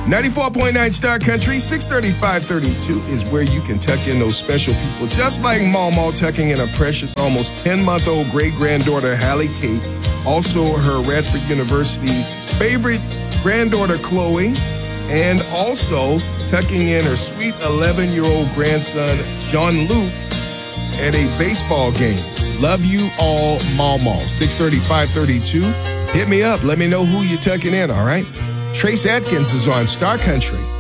94.9 Star Country, 63532 is where you can tuck in those special people, just like Mama tucking in a precious, almost 10-month-old great-granddaughter, Hallie Kate, also her Radford University favorite granddaughter, Chloe, and also tucking in her sweet 11-year-old grandson, Jean-Luc, at a baseball game. Love you all, Mama. 63532. Hit me up. Let me know who you're tucking in, all right? Trace Atkins is on Star Country.